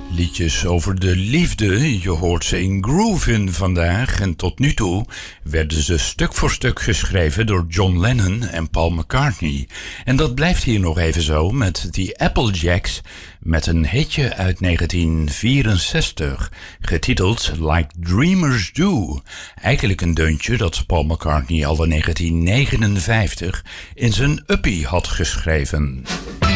Liedjes over de liefde, je hoort ze in Groovin vandaag en tot nu toe werden ze stuk voor stuk geschreven door John Lennon en Paul McCartney. En dat blijft hier nog even zo met The Applejacks met een hitje uit 1964, getiteld Like Dreamers Do. Eigenlijk een deuntje dat Paul McCartney al in 1959 in zijn Uppie had geschreven.